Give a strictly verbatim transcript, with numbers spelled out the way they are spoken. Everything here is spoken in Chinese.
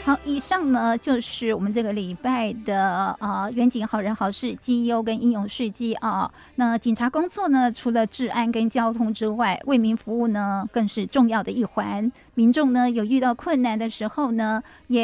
好，以上呢就是我们这个礼拜的呃远景好人好事绩优跟英勇事迹啊。那警察工作呢，除了治安跟交通之外，为民服务呢更是重要的一环。民众呢有遇到困难的时候呢，也